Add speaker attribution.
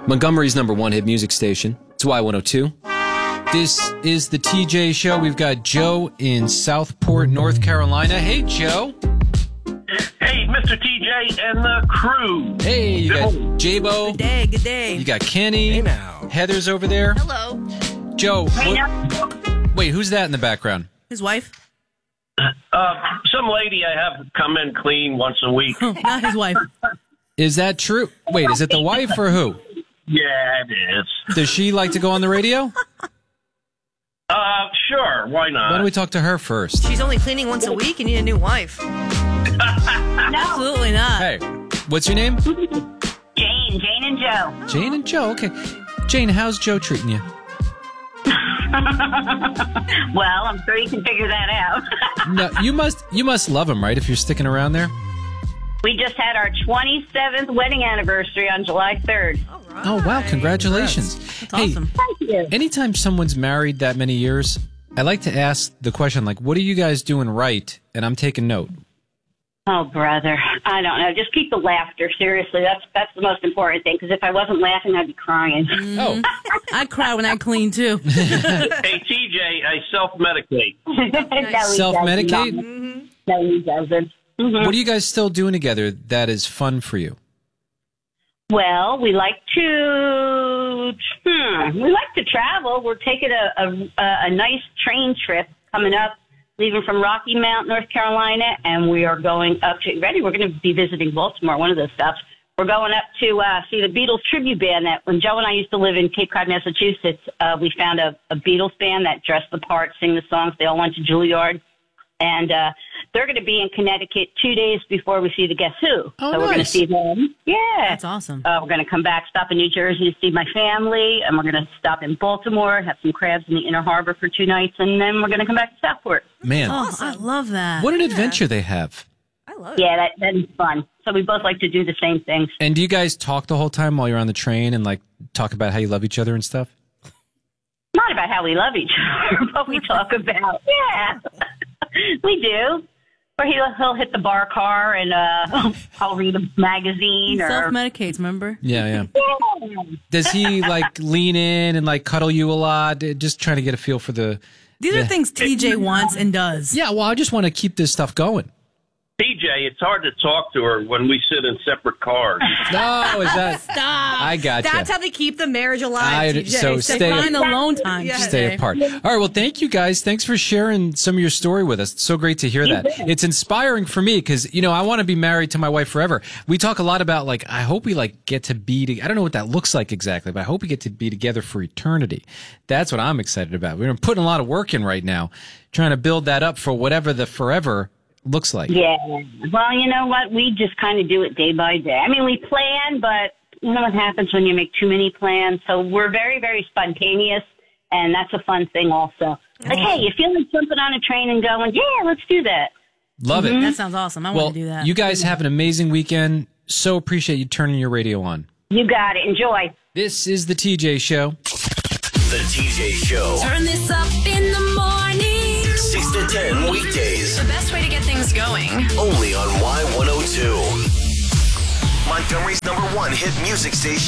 Speaker 1: Montgomery's #1 hit music station. It's Y102. This is the TJ Show. We've got Joe in Southport, North Carolina. Hey, Joe.
Speaker 2: Hey, Mr. TJ and the crew.
Speaker 1: Hey, you got Jabo.
Speaker 3: Good day.
Speaker 1: You got Kenny.
Speaker 4: Hey now.
Speaker 1: Heather's over there.
Speaker 3: Hello.
Speaker 1: Joe, wait, who's that in the background?
Speaker 3: His wife?
Speaker 2: Some lady I have come in clean once a week.
Speaker 3: Not his wife.
Speaker 1: Is that true? Wait, is it the wife or who?
Speaker 2: Yeah, it is.
Speaker 1: Does she like to go on the radio?
Speaker 2: Sure, why not?
Speaker 1: Why don't we talk to her first?
Speaker 3: She's only cleaning once a week. You need a new wife. Absolutely not.
Speaker 1: Hey, what's your name?
Speaker 5: Jane and Joe.
Speaker 1: Jane and Joe. Okay. Jane, how's Joe treating you?
Speaker 5: Well, I'm sure you can figure that out.
Speaker 1: No, you must love him, right? If you're sticking around there.
Speaker 5: We just had our 27th wedding anniversary on July 3rd.
Speaker 3: All right.
Speaker 1: Oh, wow. Congratulations.
Speaker 3: That's awesome.
Speaker 5: Thank you.
Speaker 1: Anytime someone's married that many years, I like to ask the question, like, what are you guys doing right? And I'm taking note.
Speaker 5: Oh, brother. I don't know. Just keep the laughter. Seriously, that's the most important thing. Because if I wasn't laughing, I'd be crying.
Speaker 1: Oh.
Speaker 3: I cry when I clean, too.
Speaker 2: Hey, TJ, I self-medicate.
Speaker 5: No, he
Speaker 1: Self-medicate?
Speaker 5: doesn't. No, he doesn't. Mm-hmm.
Speaker 1: What are you guys still doing together that is fun for you?
Speaker 5: Well, we like to travel. We're taking a nice train trip coming up, leaving from Rocky Mount, North Carolina, and we are going up to, we're going to be visiting Baltimore, one of those stops. We're going up to see the Beatles tribute band that when Joe and I used to live in Cape Cod, Massachusetts, we found a Beatles band that dressed the part, sing the songs. They all went to Juilliard. And they're going to be in Connecticut 2 days before we see the Guess Who.
Speaker 1: Oh,
Speaker 5: so we're going to see them. Yeah.
Speaker 3: That's awesome.
Speaker 5: We're going to come back, stop in New Jersey to see my family, and we're going to stop in Baltimore, have some crabs in the Inner Harbor for 2 nights, and then we're going to come back to Southport.
Speaker 1: Man,
Speaker 3: Oh, I love that.
Speaker 1: what an adventure they have.
Speaker 3: I love it.
Speaker 5: Yeah, that is fun. So we both like to do the same things.
Speaker 1: And do you guys talk the whole time while you're on the train and, like, talk about how you love each other and stuff?
Speaker 5: Not about how we love each other, but we talk about, we do. Or he'll hit the bar car and I'll read a magazine.
Speaker 3: He self-medicates, remember?
Speaker 1: Yeah. Does he, like, lean in and, like, cuddle you a lot? Just trying to get a feel for the...
Speaker 3: These are things TJ wants and does.
Speaker 1: Yeah, well, I just want to keep this stuff going.
Speaker 2: TJ, it's hard to talk to her when we sit in separate cars.
Speaker 1: No, is that...
Speaker 6: Stop.
Speaker 1: I got you.
Speaker 6: That's how they keep the marriage alive. TJ.
Speaker 1: So stay...
Speaker 3: Find alone time.
Speaker 6: Yeah.
Speaker 1: Stay apart. All right, well, thank you guys. Thanks for sharing some of your story with us. It's so great to hear that. It's inspiring for me because, you know, I want to be married to my wife forever. We talk a lot about, like, I hope we, like, get to be... I don't know what that looks like exactly, but I hope we get to be together for eternity. That's what I'm excited about. We're putting a lot of work in right now, trying to build that up for whatever the forever looks like.
Speaker 5: Yeah. Well, you know what? We just kind of do it day by day. I mean, we plan, but you know what happens when you make too many plans. So we're very, very spontaneous, and that's a fun thing also. Like, hey, you feel like jumping on a train and going, yeah, let's do that.
Speaker 1: Love it.
Speaker 3: That sounds awesome. I want to do that.
Speaker 1: You guys have an amazing weekend. So appreciate you turning your radio on.
Speaker 5: You got it. Enjoy.
Speaker 1: This is the TJ Show.
Speaker 7: The TJ Show.
Speaker 8: Turn this up in the morning.
Speaker 7: 6 to 10 weekdays.
Speaker 8: The best way to get things going.
Speaker 7: Only on Y102. Montgomery's #1 hit music station.